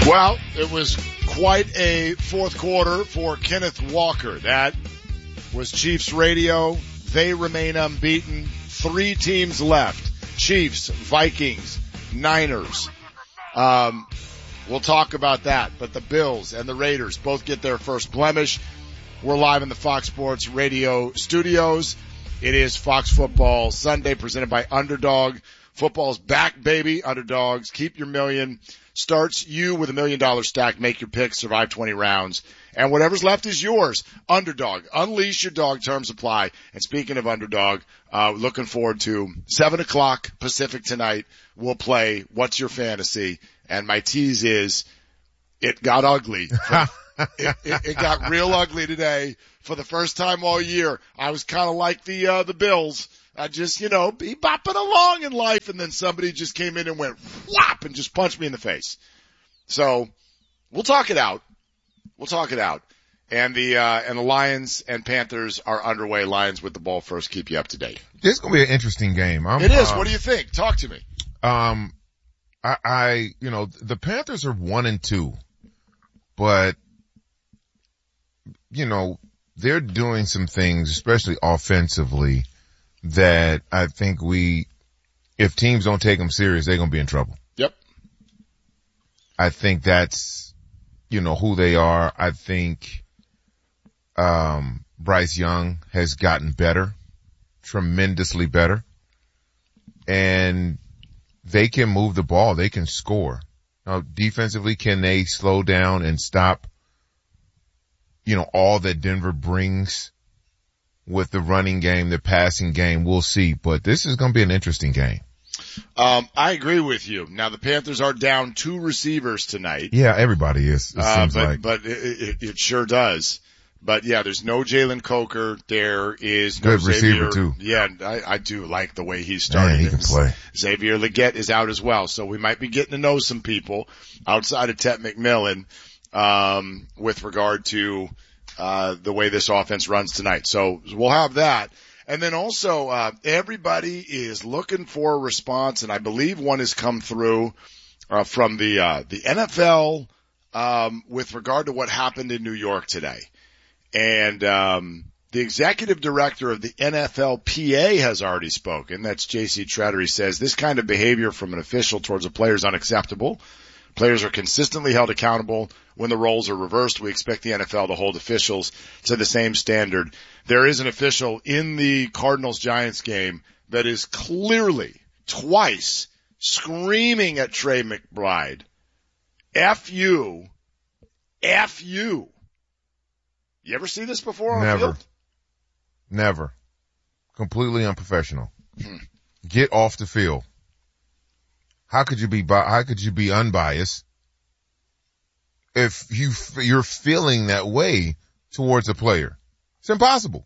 Well, it was quite a fourth quarter for Kenneth Walker. That was Chiefs radio. They remain unbeaten. 3 teams left. Chiefs, Vikings, Niners. We'll talk about that. But the Bills and the Raiders both get their first blemish. We're live in the Fox Sports Radio studios. It is Fox Football Sunday presented by Underdog. Football's back, baby. Underdogs. Keep your million. Starts you with $1 million stack. Make your picks. Survive 20 rounds. And whatever's left is yours. Underdog. Unleash your dog. Terms apply. And speaking of Underdog, looking forward to 7 o'clock Pacific tonight. We'll play What's Your Fantasy? And my tease is it got ugly. It got real ugly today for the first time all year. I was kind of like the Bills. I just, be bopping along in life, and then somebody just came in and went whop and just punched me in the face. So we'll talk it out. And the Lions and Panthers are underway. Lions with the ball first. Keep you up to date. It's going to be an interesting game. It is. What do you think? Talk to me. The Panthers are 1-2, but they're doing some things, especially offensively, that I think if teams don't take them serious, they're going to be in trouble. Yep. I think that's, who they are. I think, Bryce Young has gotten better, tremendously better, and they can move the ball. They can score. Now, defensively, can they slow down and stop, all that Denver brings with the running game, the passing game? We'll see. But this is going to be an interesting game. I agree with you. Now, the Panthers are down 2 receivers tonight. Yeah, everybody is. It seems like. But it sure does. But yeah, there's no Jalen Coker. There is no good Xavier. Receiver too. Yeah, I do like the way he's starting. Man, he can play. Xavier Legette is out as well. So we might be getting to know some people outside of Tet McMillan, with regard to, the way this offense runs tonight. So we'll have that. And then also, everybody is looking for a response, and I believe one has come through, from the NFL, with regard to what happened in New York today. And, the executive director of the NFLPA has already spoken. That's J.C. Tretter. He says this kind of behavior from an official towards a player is unacceptable. Players are consistently held accountable. When the roles are reversed, we expect the NFL to hold officials to the same standard. There is an official in the Cardinals-Giants game that is clearly twice screaming at Trey McBride, F you, F you. You ever see this before on the field? Never. Completely unprofessional. Get off the field. How could you be unbiased if you're feeling that way towards a player? It's impossible.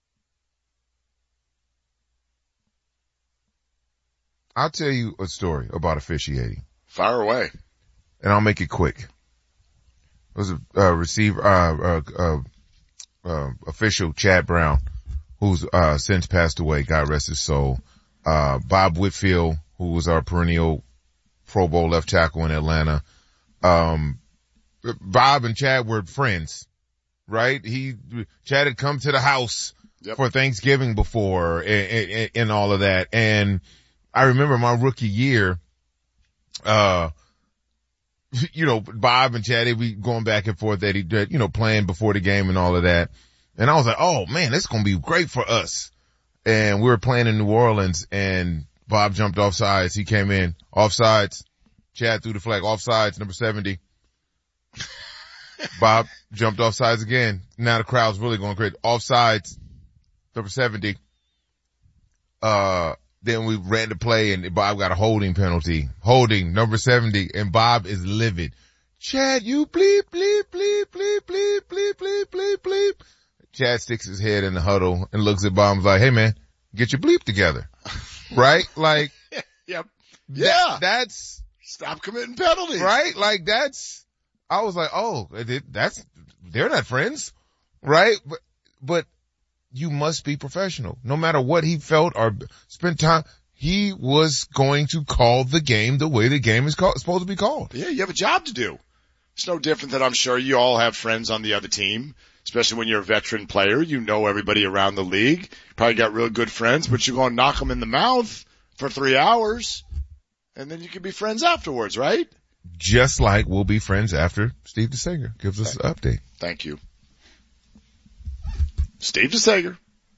I'll tell you a story about officiating. Fire away. And I'll make it quick. It was a receiver, official Chad Brown, who's since passed away, God rest his soul. Bob Whitfield, who was our perennial Pro Bowl left tackle in Atlanta. Bob and Chad were friends, right? Chad had come to the house for Thanksgiving before and all of that. And I remember my rookie year, Bob and Chad, they'd be going back and forth, playing before the game and all of that. And I was like, oh man, this is going to be great for us. And we were playing in New Orleans, and Bob jumped off sides. He came in offsides. Chad threw the flag offsides, number 70. Bob jumped off sides again. Now the crowd's really going crazy. Offsides, number 70. Then we ran the play, and Bob got a holding penalty. Holding, number 70, and Bob is livid. Chad, you bleep, bleep, bleep, bleep, bleep, bleep, bleep, bleep, bleep. Chad sticks his head in the huddle and looks at Bob and is like, hey man, get your bleep together. Right? Like, yep. Yeah. That's, stop committing penalties. Right? Like I was like, oh, they're not friends. Right? But you must be professional. No matter what he felt or spent time, he was going to call the game the way the game is supposed to be called. Yeah, you have a job to do. It's no different than I'm sure you all have friends on the other team, especially when you're a veteran player. You know everybody around the league. Probably got real good friends, but you're going to knock them in the mouth for 3 hours, and then you can be friends afterwards, right? Just like we'll be friends after Steve DeSager gives us an update. Thank you. Steve DeSager.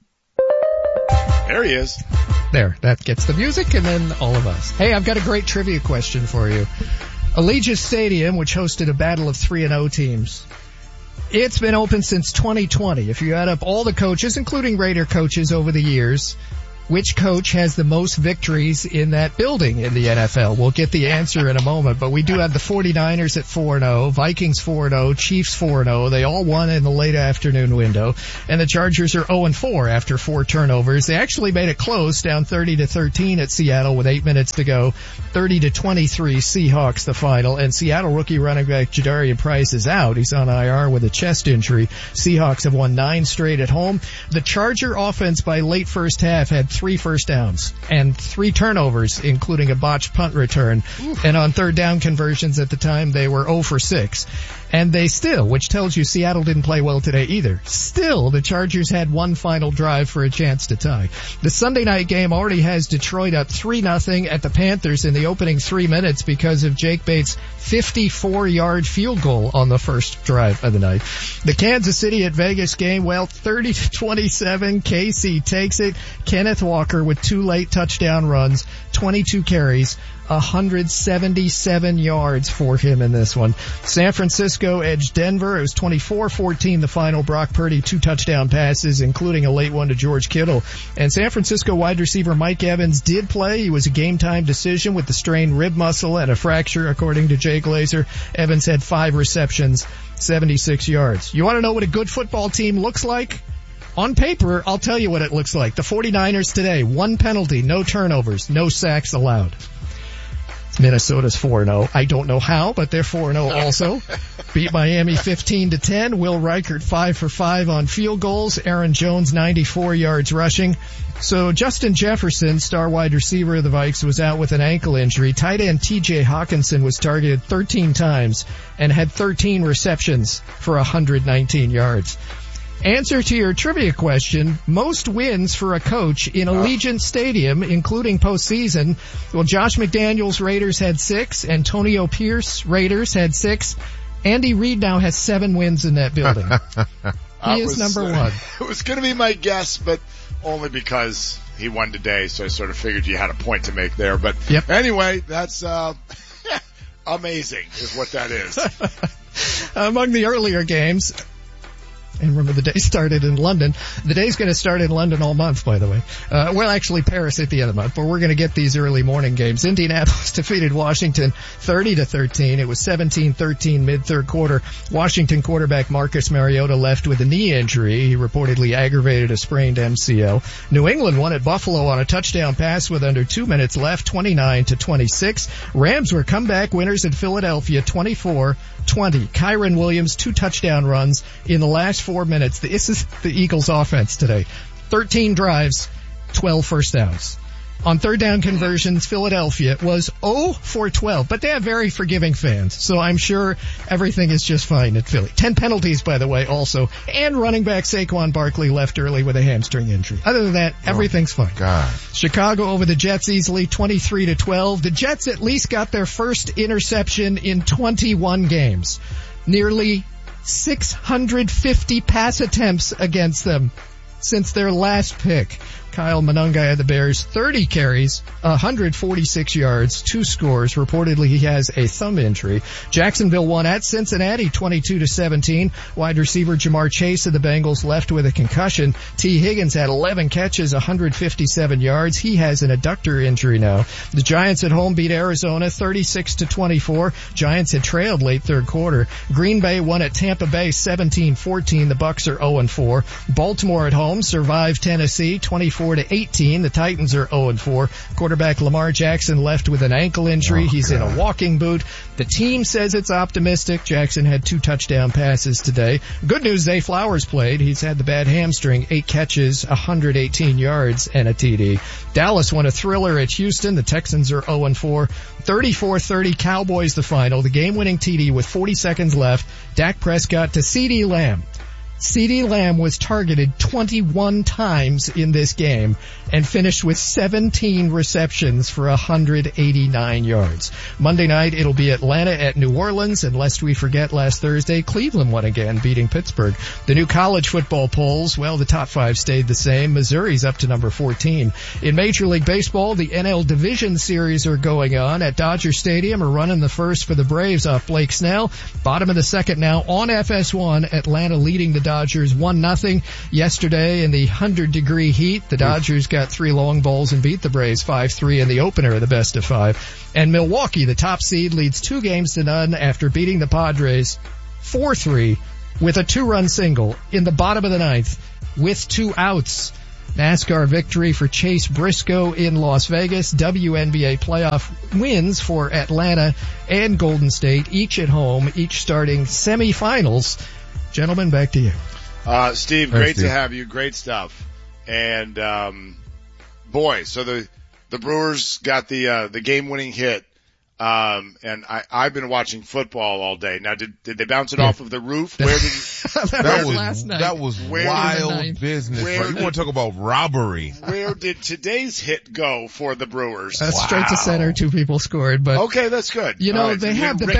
There he is. There, that gets the music and then all of us. Hey, I've got a great trivia question for you. Allegiant Stadium, which hosted a battle of 3-0 teams, it's been open since 2020. If you add up all the coaches, including Raider coaches over the years, which coach has the most victories in that building in the NFL? We'll get the answer in a moment, but we do have the 49ers at 4-0, Vikings 4-0, Chiefs 4-0. They all won in the late afternoon window, and the Chargers are 0-4 after 4 turnovers. They actually made it close, down 30-13 at Seattle with 8 minutes to go. 30-23 Seahawks the final, and Seattle rookie running back Jadarian Price is out. He's on IR with a chest injury. Seahawks have won 9 straight at home. The Charger offense by late first half had 3 first downs and 3 turnovers, including a botched punt return. And on third down conversions at the time, they were 0 for 6. And they still, which tells you Seattle didn't play well today either, still the Chargers had one final drive for a chance to tie. The Sunday night game already has Detroit up 3-0 at the Panthers in the opening 3 minutes because of Jake Bates' 54-yard field goal on the first drive of the night. The Kansas City at Vegas game, well, 30-27, KC takes it. Kenneth Walker with 2 late touchdown runs, 22 carries, 177 yards for him in this one. San Francisco edged Denver. It was 24-14 the final. Brock Purdy 2 touchdown passes, including a late one to George Kittle. And San Francisco wide receiver Mike Evans did play. He was a game-time decision with the strained rib muscle and a fracture, according to Jay Glazer. Evans had 5 receptions, 76 yards. You want to know what a good football team looks like? On paper, I'll tell you what it looks like. The 49ers today, 1 penalty, no turnovers, no sacks allowed. Minnesota's 4-0. I don't know how, but they're 4-0 also. Beat Miami 15-10. Will Reichert 5 for 5 on field goals. Aaron Jones 94 yards rushing. So Justin Jefferson, star wide receiver of the Vikes, was out with an ankle injury. Tight end TJ Hawkinson was targeted 13 times and had 13 receptions for 119 yards. Answer to your trivia question, most wins for a coach in Allegiant Stadium, including postseason. Well, Josh McDaniels, Raiders had 6. Antonio Pierce, Raiders had 6. Andy Reid now has 7 wins in that building. He is number 1. It was going to be my guess, but only because he won today, so I sort of figured you had a point to make there. But Anyway, that's amazing is what that is. Among the earlier games, and remember, the day started in London. The day's going to start in London all month, by the way. Well, actually, Paris at the end of the month, but we're going to get these early morning games. Indianapolis defeated Washington 30-13. It was 17-13 mid-third quarter. Washington quarterback Marcus Mariota left with a knee injury. He reportedly aggravated a sprained MCL. New England won at Buffalo on a touchdown pass with under 2 minutes left, 29-26. Rams were comeback winners in Philadelphia, 24-20. Kyren Williams, 2 touchdown runs in the last 4 minutes. This is the Eagles offense today. 13 drives, 12 first downs. On third down conversions, Philadelphia was 0 for 12, but they have very forgiving fans, so I'm sure everything is just fine at Philly. 10 penalties, by the way, also, and running back Saquon Barkley left early with a hamstring injury. Other than that, everything's fine. God. Chicago over the Jets easily, 23-12. The Jets at least got their first interception in 21 games. Nearly 650 pass attempts against them since their last pick. Kyle Monangai of the Bears, 30 carries, 146 yards, 2 scores. Reportedly, he has a thumb injury. Jacksonville won at Cincinnati, 22-17. Wide receiver Jamar Chase of the Bengals left with a concussion. T. Higgins had 11 catches, 157 yards. He has an adductor injury now. The Giants at home beat Arizona, 36-24. Giants had trailed late third quarter. Green Bay won at Tampa Bay, 17-14. The Bucs are 0-4. Baltimore at home survived Tennessee, 24 24-18. The Titans are 0-4. Quarterback Lamar Jackson left with an ankle injury. He's in a walking boot. The team says it's optimistic. Jackson had 2 touchdown passes today. Good news, Zay Flowers played. He's had the bad hamstring, 8 catches, 118 yards, and a TD. Dallas won a thriller at Houston. The Texans are 0-4. 34-30 Cowboys the final. The game-winning TD with 40 seconds left. Dak Prescott to CeeDee Lamb. CeeDee Lamb was targeted 21 times in this game and finished with 17 receptions for 189 yards. Monday night, it'll be Atlanta at New Orleans, and lest we forget, last Thursday, Cleveland won again, beating Pittsburgh. The new college football polls, well, the top 5 stayed the same. Missouri's up to number 14. In Major League Baseball, the NL Division Series are going on at Dodger Stadium. Are running the first for the Braves off Blake Snell. Bottom of the second now on FS1, Atlanta leading the Dodgers 1-0. Yesterday in the 100-degree heat, the Dodgers got 3 long balls and beat the Braves 5-3 in the opener of the best of 5. And Milwaukee, the top seed, leads 2-0 after beating the Padres 4-3 with a 2-run single in the bottom of the 9th with 2 outs. NASCAR victory for Chase Briscoe in Las Vegas. WNBA playoff wins for Atlanta and Golden State, each at home, each starting semifinals. Gentlemen, back to you. Steve, great to have you. Great stuff. And, boy, so the Brewers got the game-winning hit. And I've been watching football all day. Now, did they bounce it off of the roof? Where did that was wild business. You want to talk about robbery? Where did today's hit go for the Brewers? Straight to center, 2 people scored, but okay, that's good. You know, they have the